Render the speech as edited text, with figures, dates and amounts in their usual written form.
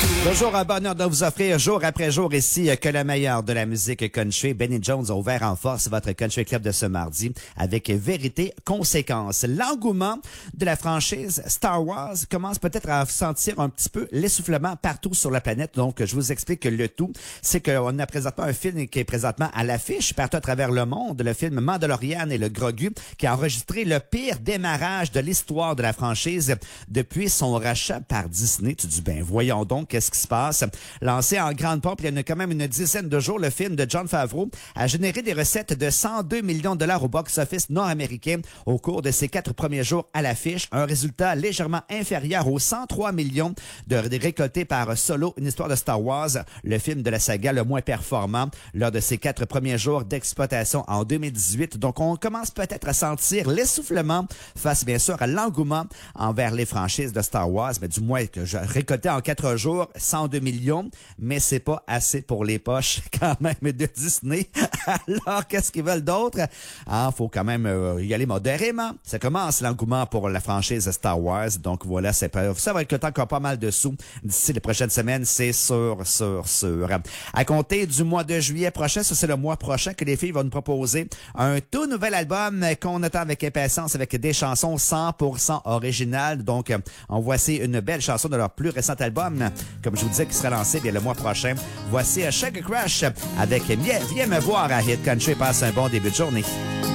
Toujours un bonheur de vous offrir jour après jour ici que le meilleur de la musique country. Benny Jones a ouvert en force votre country club de ce mardi avec vérité, conséquence. L'engouement de la franchise Star Wars commence peut-être à sentir un petit peu l'essoufflement partout sur la planète. Donc, je vous explique le tout. C'est qu'on a présentement un film qui est présentement à l'affiche partout à travers le monde. Le film Mandalorian et le Grogu qui a enregistré le pire démarrage de l'histoire de la franchise depuis son rachat par Disney. Tu dis, ben voyons donc, qu'est-ce qui se passe? Lancé en grande pompe, il y a quand même une dizaine de jours, le film de Jon Favreau a généré des recettes de 102 millions de dollars au box-office nord-américain au cours de ses 4 premiers jours à l'affiche. Un résultat légèrement inférieur aux 103 millions de récoltés par Solo, une histoire de Star Wars, le film de la saga le moins performant lors de ses 4 premiers jours d'exploitation en 2018. Donc, on commence peut-être à sentir l'essoufflement face, bien sûr, à l'engouement envers les franchises de Star Wars, mais du moins que je récoltais en 4 jours 102 millions, mais c'est pas assez pour les poches quand même de Disney. Alors, qu'est-ce qu'ils veulent d'autre? Faut quand même y aller modérément. Ça commence l'engouement pour la franchise Star Wars, donc voilà, ça va être le temps qu'on a pas mal de sous d'ici les prochaines semaines, c'est sûr. À compter du mois de juillet prochain, ça c'est le mois prochain que les filles vont nous proposer un tout nouvel album qu'on attend avec impatience, avec des chansons 100% originales. Donc, en voici une belle chanson de leur plus récent album, comme je vous disais, qui sera lancé bien le mois prochain. Voici Sugar Crush avec Viens me voir à Hit Country. Passe un bon début de journée.